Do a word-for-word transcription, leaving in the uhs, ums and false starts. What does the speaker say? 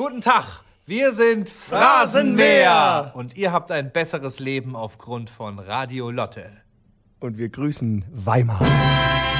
Guten Tag, wir sind Phrasenmäher und ihr habt ein besseres Leben aufgrund von Radio Lotte. Und wir grüßen Weimar.